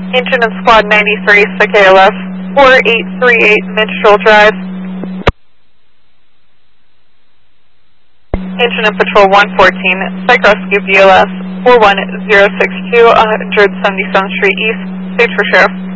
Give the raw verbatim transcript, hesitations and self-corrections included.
Engine and Squad ninety-three, S I C A L S, four eight three eight Minstrel Drive. Engine and Patrol one fourteen, Psych Rescue B L S, four one zero six two, one hundred seventy-seventh Street East, stage for Sheriff.